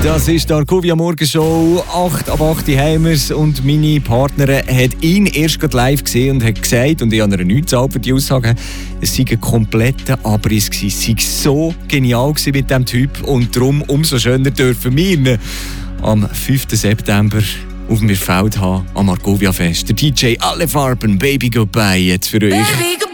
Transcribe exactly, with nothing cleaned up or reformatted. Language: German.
Das ist die Argovia Morgenshow, acht ab acht Heimers und meine Partnerin hat ihn erst gerade live gesehen und hat gesagt, und ich habe ihr nichts gezahlt für die Aussage, es sei ein kompletter Abriss gewesen. Es sei so genial gewesen mit diesem Typ und darum umso schöner dürfen wir ihn am fünften September auf dem Feld haben, am Argovia Fest. Der D J Alle Farben, Baby Goodbye jetzt für euch. Baby, goodbye.